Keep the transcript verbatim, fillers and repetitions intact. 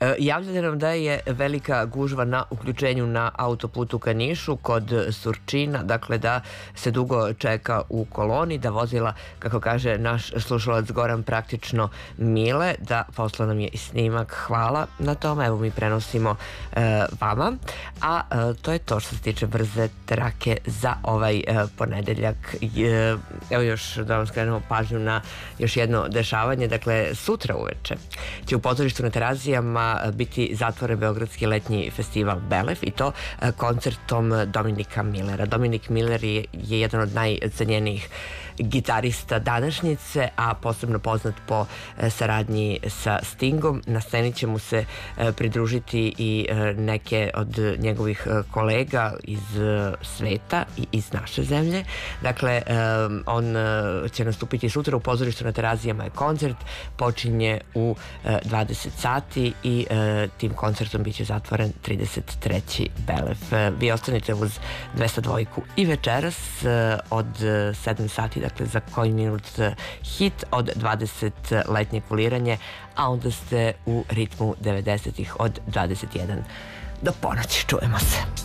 Javljate nam da je velika gužva na uključenju na autoputu ka Nišu kod Surčina, dakle da se dugo čeka u koloni, da vozila, kako kaže naš slušalac Goran, praktično mile, da poslao nam je i snimak. Hvala na tome, evo mi prenosimo e, vama, a e, to je to što se tiče brze trake za ovaj e, ponedeljak. E, evo još da vam skrenemo pažnju na još jedno dešavanje, dakle sutra uveče će u pozorištu na Terazijama biti zatvoren Beogradski letnji festival Belev, i to koncertom Dominika Millera. Dominik Miller je, je jedan od najcenjenijih gitarista današnjice, a posebno poznat po saradnji sa Stingom. Na sceni će mu se pridružiti i neke od njegovih kolega iz sveta i iz naše zemlje. Dakle, on će nastupiti sutra u pozorištu na Terazijama. Je koncert, počinje u dvadeset sati i tim koncertom biće zatvoren trideset treći Belev. Vi ostanite uz dvesta dva i večeras od sedam sati, dakle za koji minut hit, od dvadeset letnje kuliranje, a onda ste u ritmu devedesetih od dvadeset jedan do ponoći. Čujemo se.